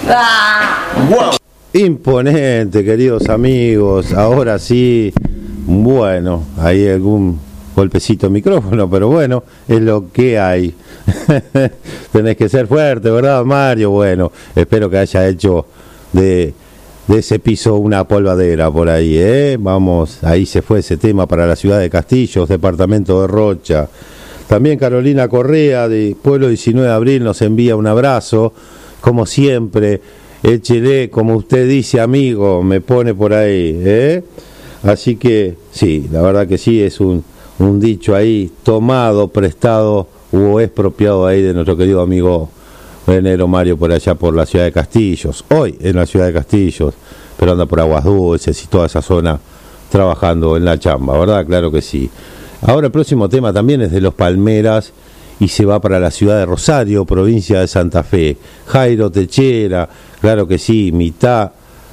Wow. Imponente, queridos amigos. Ahora sí, bueno, hay algún golpecito de micrófono, pero bueno, es lo que hay. Tenés que ser fuerte, ¿verdad, Mario? Bueno, espero que haya hecho de ese piso una polvadera por ahí, ¿eh? Vamos, ahí se fue ese tema para la ciudad de Castillos, departamento de Rocha. También Carolina Correa, de Pueblo 19 de Abril, nos envía un abrazo, como siempre. Échele, como usted dice, amigo, me pone por ahí, ¿eh? Así que, sí, la verdad que sí, es un dicho ahí, tomado, prestado o expropiado ahí de nuestro querido amigo Venero Mario por allá por la ciudad de Castillos, hoy en la ciudad de Castillos, pero anda por Aguas Dulces y toda esa zona trabajando en la chamba, ¿verdad? Claro que sí. Ahora el próximo tema también es de Los Palmeras y se va para la ciudad de Rosario, provincia de Santa Fe. Jairo Techera, claro que sí, mitad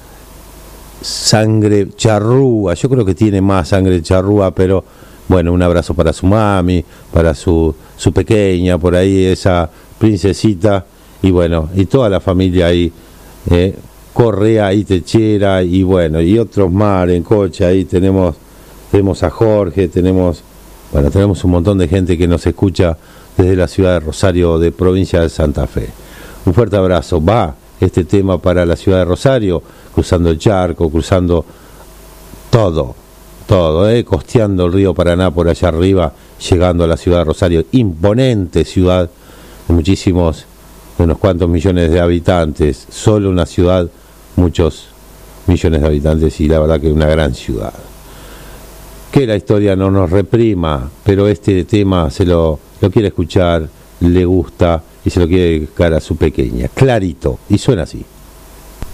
sangre charrúa, yo creo que tiene más sangre charrúa, pero bueno, un abrazo para su mami, para su pequeña, por ahí esa princesita, y bueno, y toda la familia ahí, Correa y Techera, y bueno, y otros más en coche, ahí tenemos a Jorge, tenemos un montón de gente que nos escucha desde la ciudad de Rosario, de provincia de Santa Fe. Un fuerte abrazo. Va este tema para la ciudad de Rosario, cruzando el charco, cruzando todo, costeando el río Paraná por allá arriba, llegando a la ciudad de Rosario, imponente ciudad de unos cuantos millones de habitantes, solo una ciudad, muchos millones de habitantes, y la verdad que una gran ciudad. Que la historia no nos reprima, pero este tema se lo quiere escuchar, le gusta y se lo quiere dedicar a su pequeña, clarito, y suena así.